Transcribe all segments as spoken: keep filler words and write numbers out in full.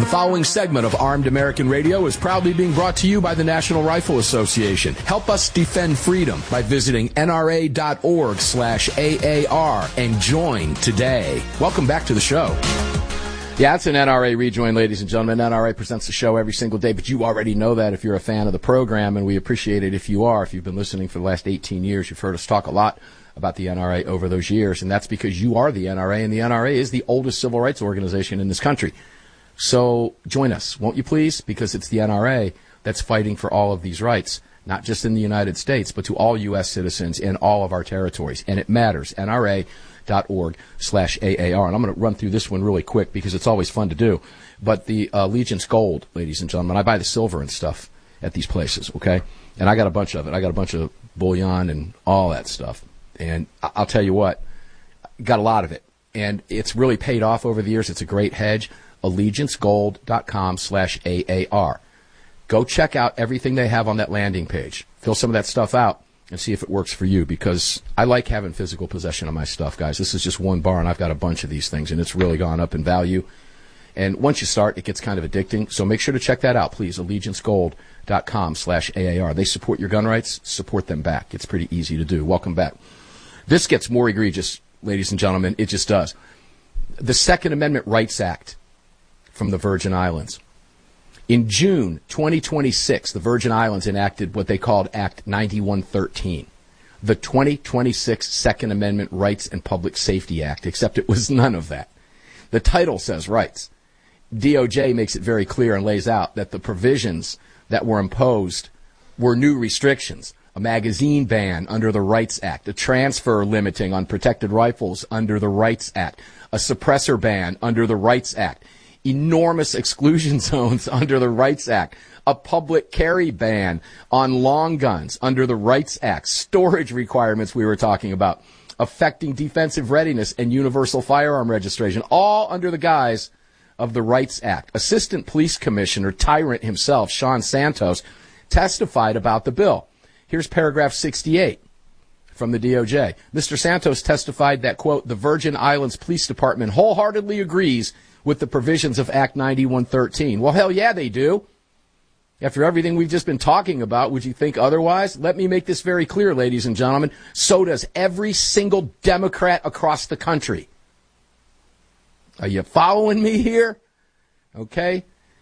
following segment of Armed American Radio is proudly being brought to you by the National Rifle Association. Help us defend freedom by visiting nra.org slash AAR and join today. Welcome back to the show. Yeah, it's an N R A rejoin, ladies and gentlemen. N R A presents the show every single day, but you already know that if you're a fan of the program, and we appreciate it if you are. If you've been listening for the last eighteen years, you've heard us talk a lot about the N R A over those years, and that's because you are the N R A, and the N R A is the oldest civil rights organization in this country. So join us, won't you please? Because it's the N R A that's fighting for all of these rights, not just in the United States, but to all U S citizens in all of our territories. And it matters. N R A dot org slash A A R. And I'm going to run through this one really quick because it's always fun to do. But the uh, Allegiance Gold, ladies and gentlemen, I buy the silver and stuff at these places, okay? And I got a bunch of it. I got a bunch of bullion and all that stuff. And I- I'll tell you what, got a lot of it. And it's really paid off over the years. It's a great hedge. allegiance gold dot com slash A A R. Go check out everything they have on that landing page. Fill some of that stuff out and see if it works for you, because I like having physical possession of my stuff, guys. This is just one bar, and I've got a bunch of these things, and it's really gone up in value. And once you start, it gets kind of addicting. So make sure to check that out, please, allegiance gold dot com slash A A R. They support your gun rights. Support them back. It's pretty easy to do. Welcome back. This gets more egregious, ladies and gentlemen. It just does. The Second Amendment Rights Act from the Virgin Islands. In June twenty twenty-six, the Virgin Islands enacted what they called Act ninety-one thirteen, the twenty twenty-six Second Amendment Rights and Public Safety Act, except it was none of that. The title says rights. D O J makes it very clear and lays out that the provisions that were imposed were new restrictions: a magazine ban under the Rights Act, a transfer limiting on protected rifles under the Rights Act, a suppressor ban under the Rights Act, enormous exclusion zones under the Rights Act, a public carry ban on long guns under the Rights Act, storage requirements we were talking about, affecting defensive readiness and universal firearm registration, all under the guise of the Rights Act. Assistant Police Commissioner Tyrant himself, Sean Santos, testified about the bill. Here's paragraph sixty-eight from the D O J. Mister Santos testified that, quote, the Virgin Islands Police Department wholeheartedly agrees with the provisions of Act ninety-one thirteen. Well, hell yeah, they do. After everything we've just been talking about, would you think otherwise? Let me make this very clear, ladies and gentlemen. So does every single Democrat across the country. Are you following me here? Okay.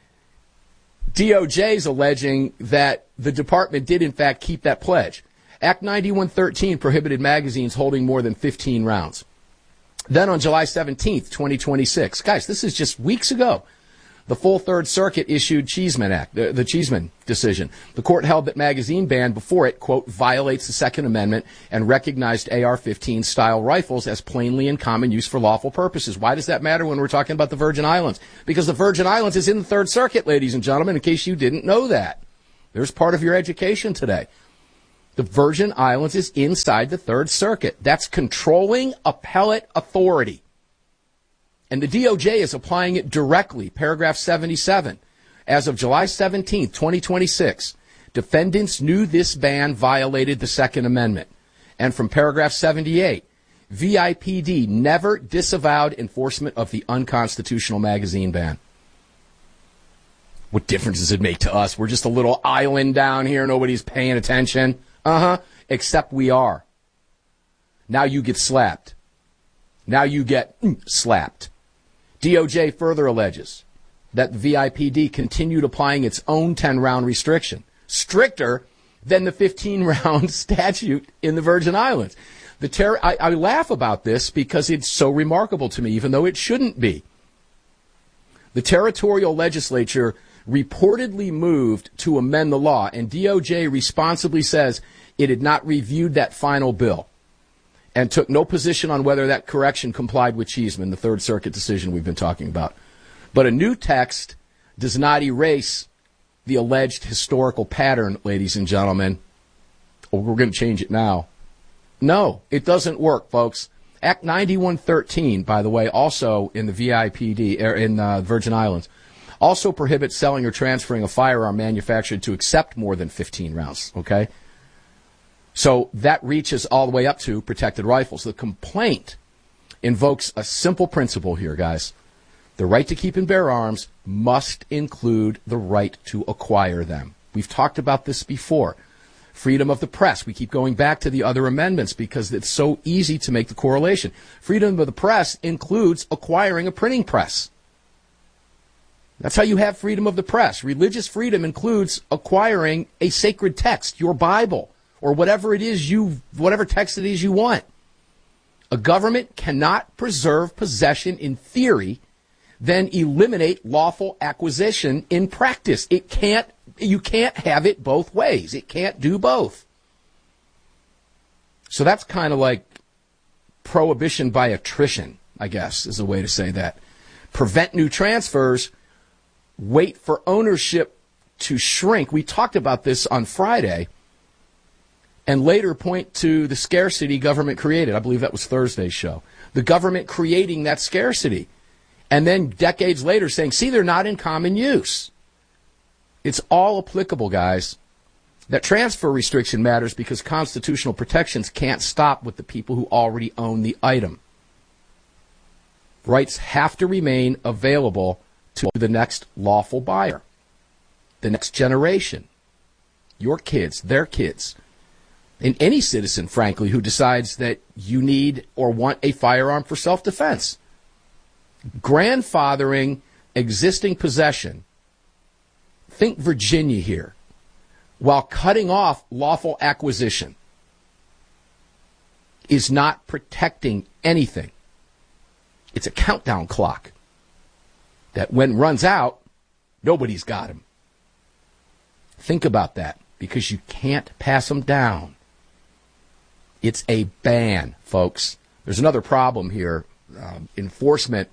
D O J is alleging that the department did, in fact, keep that pledge. Act ninety-one thirteen prohibited magazines holding more than fifteen rounds. Then on July seventeenth, twenty twenty-six, guys, this is just weeks ago, the full Third Circuit issued Cheeseman Act, the, the Cheeseman decision. The court held that magazine ban before it, quote, violates the Second Amendment and recognized A R fifteen style rifles as plainly in common use for lawful purposes. Why does that matter when we're talking about the Virgin Islands? Because the Virgin Islands is in the Third Circuit, ladies and gentlemen, in case you didn't know that. There's part of your education today. The Virgin Islands is inside the Third Circuit. That's controlling appellate authority. And the D O J is applying it directly. Paragraph seventy-seven. As of July seventeenth, twenty twenty-six, defendants knew this ban violated the Second Amendment. And from paragraph seventy-eight, V I P D never disavowed enforcement of the unconstitutional magazine ban. What difference does it make to us? We're just a little island down here. Nobody's paying attention. Uh-huh. Except we are. Now you get slapped. Now you get mm, slapped. D O J further alleges that the V I P D continued applying its own ten-round restriction, stricter than the fifteen-round statute in the Virgin Islands. The ter- I, I laugh about this because it's so remarkable to me, even though it shouldn't be. The territorial legislature reportedly moved to amend the law, and D O J responsibly says it had not reviewed that final bill and took no position on whether that correction complied with Cheeseman, the Third Circuit decision we've been talking about. But a new text does not erase the alleged historical pattern, ladies and gentlemen. Oh, we're going to change it now. No, it doesn't work, folks. Act ninety-one thirteen, by the way, also in the V I P D, er, in uh, Virgin Islands, also prohibits selling or transferring a firearm manufactured to accept more than fifteen rounds, okay? So that reaches all the way up to protected rifles. The complaint invokes a simple principle here, guys. The right to keep and bear arms must include the right to acquire them. We've talked about this before. Freedom of the press. We keep going back to the other amendments because it's so easy to make the correlation. Freedom of the press includes acquiring a printing press. That's how you have freedom of the press. Religious freedom includes acquiring a sacred text, your Bible, or whatever it is you, whatever text it is you want. A government cannot preserve possession in theory, then eliminate lawful acquisition in practice. It can't, you can't have it both ways. It can't do both. So that's kind of like prohibition by attrition, I guess, is a way to say that. Prevent new transfers, wait for ownership to shrink. We talked about this on Friday, and later point to the scarcity government created. I believe that was Thursday's show. The government creating that scarcity. And then decades later saying, see, they're not in common use. It's all applicable, guys. That transfer restriction matters because constitutional protections can't stop with the people who already own the item. Rights have to remain available to the next lawful buyer, the next generation, your kids, their kids, and any citizen, frankly, who decides that you need or want a firearm for self-defense. Grandfathering existing possession, think Virginia here, while cutting off lawful acquisition, is not protecting anything. It's a countdown clock that when runs out, nobody's got him. Think about that, because you can't pass them down. It's a ban, folks. There's another problem here. Um, enforcement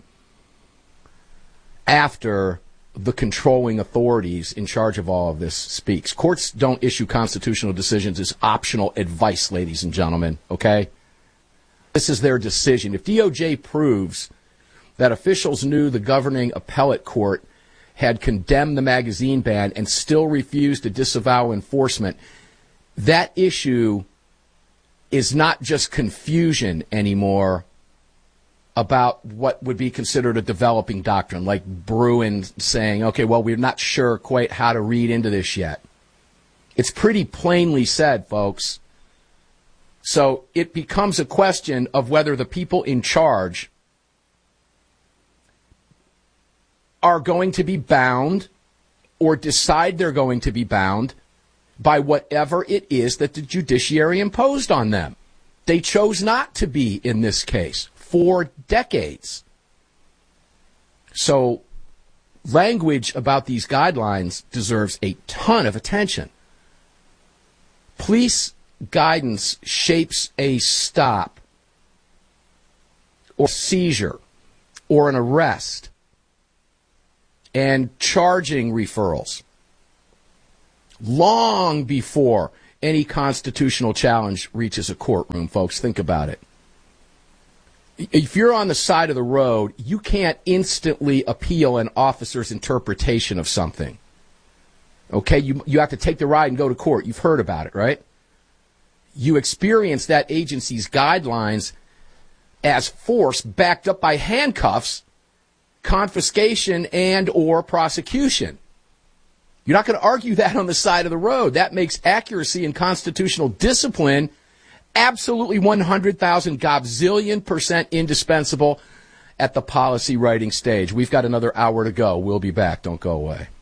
after the controlling authorities in charge of all of this speaks. Courts don't issue constitutional decisions as optional advice, ladies and gentlemen, okay? This is their decision. If D O J proves that officials knew the governing appellate court had condemned the magazine ban and still refused to disavow enforcement, that issue is not just confusion anymore about what would be considered a developing doctrine, like Bruin saying, okay, well, we're not sure quite how to read into this yet. It's pretty plainly said, folks. So it becomes a question of whether the people in charge are going to be bound or decide they're going to be bound by whatever it is that the judiciary imposed on them. They chose not to be in this case for decades. So language about these guidelines deserves a ton of attention. Police guidance shapes a stop or seizure or an arrest and charging referrals long before any constitutional challenge reaches a courtroom, folks. Think about it. If you're on the side of the road, you can't instantly appeal an officer's interpretation of something. Okay, you you have to take the ride and go to court. You've heard about it, right? You experience that agency's guidelines as force backed up by handcuffs, confiscation, and or prosecution. You're not going to argue that on the side of the road. That makes accuracy and constitutional discipline absolutely one hundred thousand gobzillion percent indispensable at the policy writing stage. We've got another hour to go. We'll be back. Don't go away.